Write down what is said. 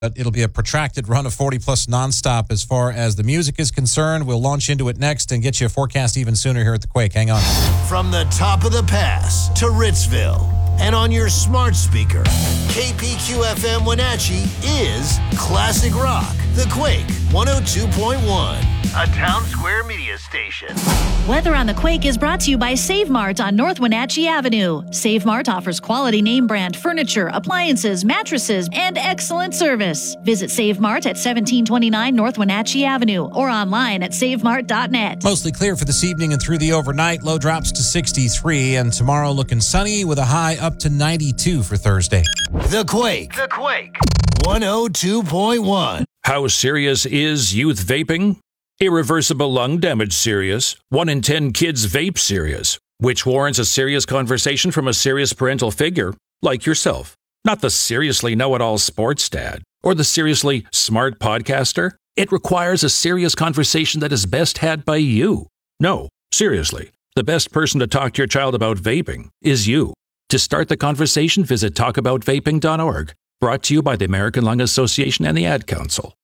But it'll be a protracted run of 40-plus nonstop as far as the music is concerned. We'll launch into it next and get you a forecast even sooner here at the Quake. Hang on. From the top of the pass to Ritzville and on your smart speaker, KPQFM Wenatchee is Classic Rock, the Quake 102.1. A Town Square media station. Weather on the Quake is brought to you by Save Mart on North Wenatchee Avenue. Save Mart offers quality name brand furniture, appliances, mattresses, and excellent service. Visit Save Mart at 1729 North Wenatchee Avenue or online at savemart.net. Mostly clear for this evening and through the overnight. Low drops to 63, and tomorrow looking sunny with a high up to 92 for Thursday. The Quake. The Quake 102.1. How serious is youth vaping? Irreversible lung damage serious. 1 in 10 kids vape serious, which warrants a serious conversation from a serious parental figure like yourself. Not the seriously know-it-all sports dad or the seriously smart podcaster. It requires a serious conversation that is best had by you. No, seriously, the best person to talk to your child about vaping is you. To start the conversation, visit talkaboutvaping.org. Brought to you by the American Lung Association and the Ad Council.